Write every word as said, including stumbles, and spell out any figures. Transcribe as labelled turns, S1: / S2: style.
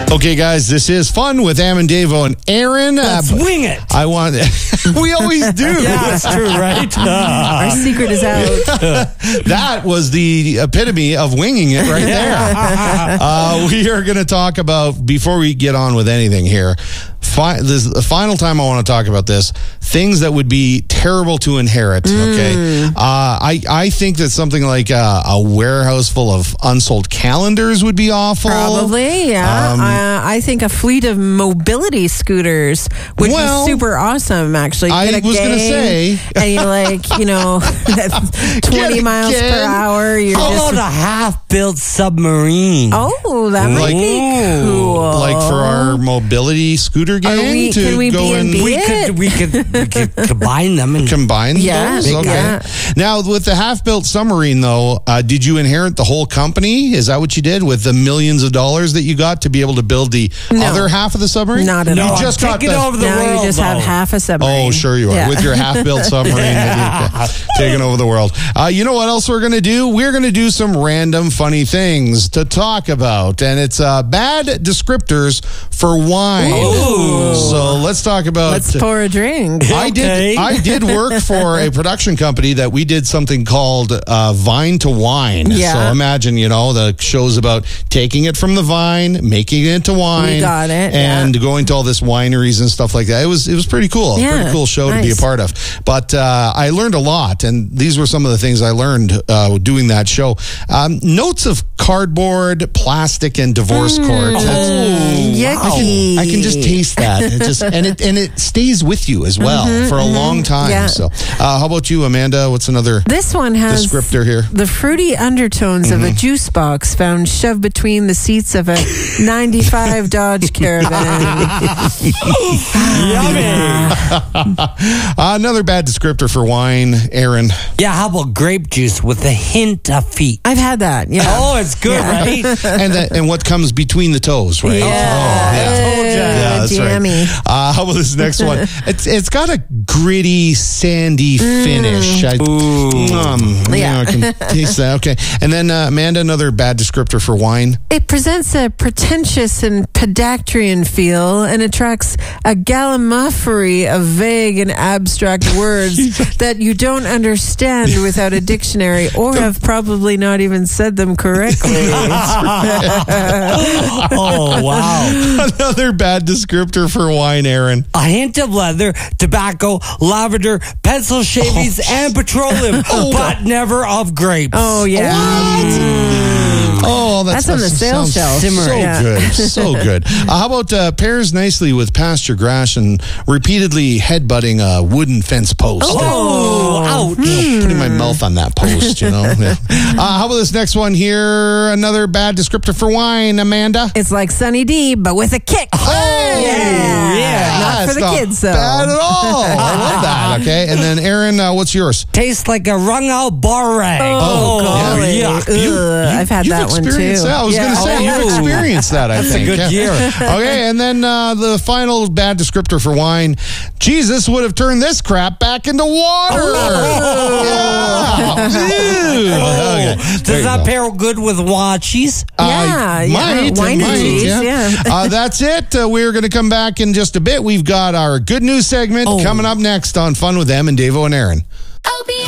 S1: Okay, guys, this is Fun with Am and Davo and Aaron.
S2: Let's
S1: uh,
S2: wing it.
S1: I want. We always do.
S2: Yeah, that's true, right?
S3: Our secret is out.
S1: That was the epitome of winging it right there. uh, we are going to talk about, before we get on with anything here, fi- this is the final time I want to talk about this, things that would be terrible to inherit, okay? Uh, I, I think that something like a, a warehouse full of unsold calendars would be awful.
S3: Probably, yeah.
S1: Um,
S3: uh, I think a fleet of mobility scooters would
S1: Well,
S3: be super awesome, actually.
S1: I
S3: Get a
S1: was gonna
S3: gang,
S1: say.
S3: And you're like, you know, twenty
S1: Get a
S3: miles per
S1: gang.
S3: hour. You're
S2: How
S3: just,
S2: about a half-built submarine?
S3: oh, that might
S1: Like-
S3: be cool.
S1: Like for our mobility scooter gang
S3: we-
S1: to
S3: can we
S1: go
S3: be in
S1: and
S3: B-
S2: we could we could we could combine them and
S1: combine
S3: Yeah,
S1: those?
S3: big
S1: Okay.
S3: yeah.
S1: Now, with the half-built submarine, though, uh, did you inherit the whole company? Is that what you did with the millions of dollars that you got to be able to build the
S3: No.
S1: other half of the submarine?
S3: Not at
S1: you
S3: all.
S1: just
S2: I'm
S1: got
S2: taking
S1: the,
S2: over the
S3: now
S2: world.
S3: you just have
S2: though.
S3: half a submarine.
S1: Oh, sure you are.
S3: Yeah.
S1: With your half-built submarine, that you've got taking over the world. Uh, you know what else we're going to do? We're going to do some random funny things to talk about. And it's uh, bad descriptors for wine.
S2: Ooh.
S1: So let's talk about...
S3: Let's pour a drink.
S1: I did.
S2: Okay.
S1: I did work for a production company that we did something called uh, Vine to Wine.
S3: Yeah.
S1: So imagine, you know, the show's about taking it from the vine, making it into wine.
S3: We got it,
S1: And
S3: yeah.
S1: going to all this wineries and stuff like that. It was it was pretty cool.
S3: Yeah,
S1: Pretty cool show to be a
S3: nice.
S1: part of. But uh, I learned a lot, and these were some of the things I learned uh, doing that show. Um, notes of cardboard, plastic, and divorce
S3: Mm.
S1: cords. That's-
S3: Yucky.
S1: I can just taste that. It just and it and it stays with you as well for a long time.
S3: Yeah.
S1: So, uh, how about you, Amanda? What's another
S3: This one has
S1: descriptor here?
S3: the fruity undertones of a juice box found shoved between the seats of a ninety-five Dodge Caravan.
S2: Yummy.
S1: Uh, another bad descriptor for wine, Aaron.
S2: Yeah, how about grape juice with a hint of feet?
S3: I've had that. Yeah.
S2: Oh, it's good, right?
S1: and that and what comes between the toes, right?
S3: Yeah.
S1: Oh, yeah.
S2: Told ya.
S1: Yeah, that's
S3: jammy.
S1: right. Uh, how about this next one? It's it's got a gritty, sandy finish. I, um,
S3: Yeah.
S1: I can taste that. Okay, and then uh, Amanda, another bad descriptor for wine.
S3: It presents a pretentious and pedestrian feel and attracts a gallimaufry of vague and abstract words that you don't understand without a dictionary or have probably not even said them correctly.
S2: Oh, wow.
S1: Another bad descriptor for wine, Aaron.
S2: A hint of leather, tobacco, lavender, pencil shavings, and petroleum, but never of grapes.
S3: Oh, yeah.
S1: Oh, that's,
S3: That's on the sales
S1: sounds
S3: shelf.
S1: So
S3: Simmer. Yeah.
S1: good, so good. Uh, how about uh, pairs nicely with pasture grass and repeatedly headbutting a wooden fence post?
S2: Oh, ouch.
S1: Oh, putting my mouth on that post, you know. Yeah. Uh, how about this next one here? Another bad descriptor for wine, Amanda.
S3: It's like Sunny D, but with a kick.
S1: Oh,
S3: yeah. Not for
S1: That's
S3: the
S1: not
S3: kids, though.
S1: Bad at all. I love that. Okay, and then Aaron, uh, what's yours?
S2: Tastes like a wrung out bar rag.
S3: Oh, golly.
S2: yeah.
S3: Ugh, I've had
S1: You've
S3: that one too.
S1: experienced that. I was
S3: Yeah.
S1: going to say
S2: Oh.
S1: you've experienced that. I
S2: That's a
S1: think.
S2: good
S1: Yeah.
S2: year.
S1: Okay, and then uh, the final bad descriptor for wine: Jesus would have turned this crap back into water. Yeah. Ew. Okay. There
S2: Does
S1: you
S2: that
S1: go.
S2: pair good with watchies?
S1: Uh,
S3: Yeah, yeah,
S1: might,
S3: wine and
S1: might,
S3: cheese, yeah.
S1: uh, that's it. Uh, we're going to come back in just a bit. We've got our good news segment
S2: Oh.
S1: coming up next on Fun with Em and Davo and Aaron.
S4: O B